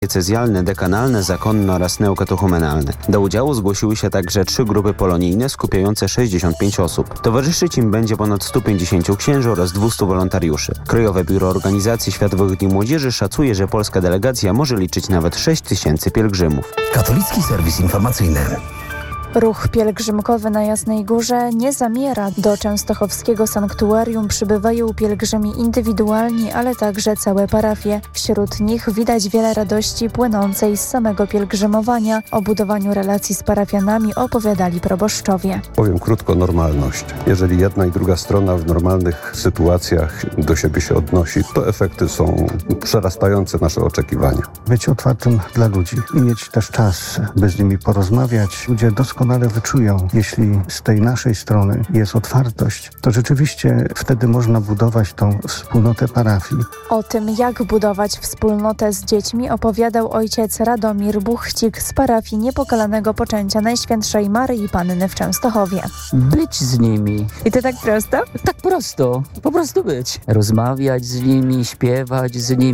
diecezjalne, dekanalne, zakonne oraz neokatechumenalne. Do udziału zgłosiły się także 3 grupy polonijne skupiające 65 osób. Towarzyszyć im będzie ponad 150 księży oraz 200 wolontariuszy. Krajowe Biuro Organizacji Światowych Dni Młodzieży szacuje, że polska delegacja może liczyć nawet 6 000 pielgrzymów. Katolicki Serwis Informacyjny. Ruch pielgrzymkowy na Jasnej Górze nie zamiera. Do częstochowskiego sanktuarium przybywają pielgrzymi indywidualni, ale także całe parafie. Wśród nich widać wiele radości płynącej z samego pielgrzymowania. O budowaniu relacji z parafianami opowiadali proboszczowie. Powiem krótko, normalność. Jeżeli jedna i druga strona w normalnych sytuacjach do siebie się odnosi, to efekty są przerastające nasze oczekiwania. Być otwartym dla ludzi i mieć też czas, by z nimi porozmawiać. Ludzie doskonale wyczują, jeśli z tej naszej strony jest otwartość, to rzeczywiście wtedy można budować tą wspólnotę parafii. O tym, jak budować wspólnotę z dziećmi, opowiadał ojciec Radomir Buchcik z parafii Niepokalanego Poczęcia Najświętszej Maryi Panny w Częstochowie. Być z nimi. I to tak prosto? Tak prosto. Po prostu być. Rozmawiać z nimi, śpiewać z nimi.